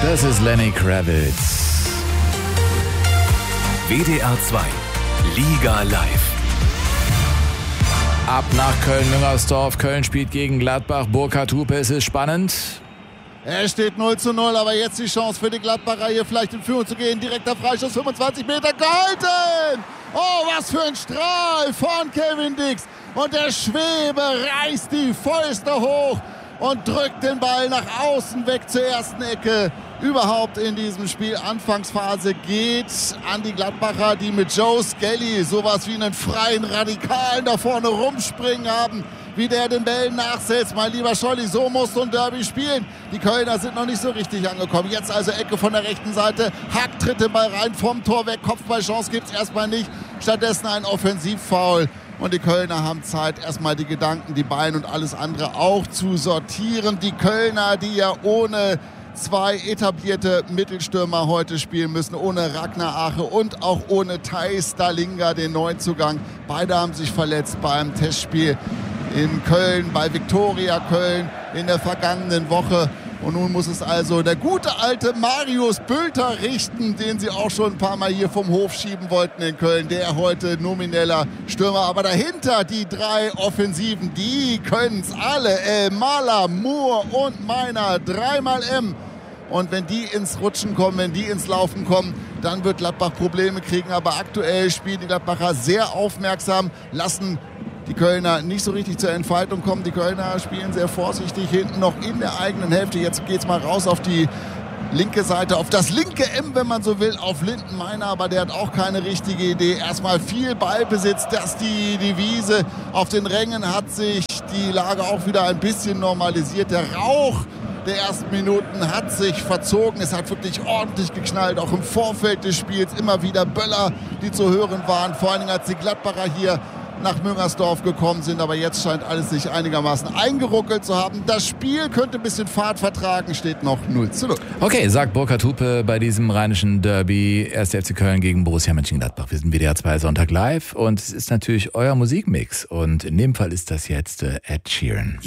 Das ist Lenny Kravitz. WDR 2 Liga live. Ab nach Köln-Müngersdorf. Köln spielt gegen Gladbach. Burkhard Hupe, es ist spannend. Es steht 0:0, aber jetzt die Chance für die Gladbacher hier vielleicht in Führung zu gehen. Direkter Freistoß, 25 Meter, gehalten! Oh, was für ein Strahl von Kevin Dix. Und der Schwebe reißt die Fäuste hoch und drückt den Ball nach außen weg zur ersten Ecke. Überhaupt in diesem Spiel. Anfangsphase geht an die Gladbacher, die mit Joe Skelly sowas wie einen freien Radikalen da vorne rumspringen haben. Wie der den Bällen nachsetzt. Mein lieber Scholli, so muss so ein Derby spielen. Die Kölner sind noch nicht so richtig angekommen. Jetzt also Ecke von der rechten Seite. Hack tritt den Ball rein, vom Tor weg. Kopfballchance gibt es erstmal nicht. Stattdessen ein Offensivfoul. Und die Kölner haben Zeit, erstmal die Gedanken, die Beine und alles andere auch zu sortieren. Die Kölner, die ja ohne zwei etablierte Mittelstürmer heute spielen müssen, ohne Ragnar Ache und auch ohne Thijs Dallinga, den Neuzugang. Beide haben sich verletzt beim Testspiel in Köln, bei Viktoria Köln in der vergangenen Woche. Und nun muss es also der gute alte Marius Bülter richten, den sie auch schon ein paar Mal hier vom Hof schieben wollten in Köln. Der heute nomineller Stürmer. Aber dahinter die drei Offensiven, die können es alle. Mala, Moore und Meiner. Dreimal M. Und wenn die ins Rutschen kommen, wenn die ins Laufen kommen, dann wird Gladbach Probleme kriegen. Aber aktuell spielen die Gladbacher sehr aufmerksam, lassen die Kölner nicht so richtig zur Entfaltung kommen. Die Kölner spielen sehr vorsichtig hinten noch in der eigenen Hälfte. Jetzt geht's mal raus auf die linke Seite, auf das linke M, wenn man so will, auf Lindenmeiner. Aber der hat auch keine richtige Idee. Erstmal viel Ballbesitz, das die Devise. Auf den Rängen hat sich die Lage auch wieder ein bisschen normalisiert. Der Rauch der ersten Minuten hat sich verzogen. Es hat wirklich ordentlich geknallt, auch im Vorfeld des Spiels. Immer wieder Böller, die zu hören waren. Vor allen Dingen, als die Gladbacher hier nach Müngersdorf gekommen sind. Aber jetzt scheint alles sich einigermaßen eingeruckelt zu haben. Das Spiel könnte ein bisschen Fahrt vertragen, steht noch 0:0. Okay, sagt Burkhard Hupe bei diesem rheinischen Derby. 1. FC Köln gegen Borussia Mönchengladbach. Wir sind WDR 2 Sonntag live und es ist natürlich euer Musikmix. Und in dem Fall ist das jetzt Ed Sheeran.